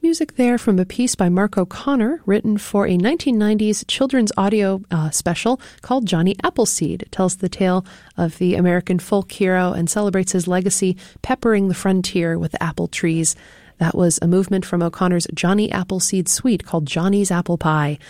music there from a piece by Mark O'Connor, written for a 1990s children's audio special called Johnny Appleseed. It tells the tale of the American folk hero and celebrates his legacy, peppering the frontier with apple trees. That was a movement from O'Connor's Johnny Appleseed suite called Johnny's Apple Pie.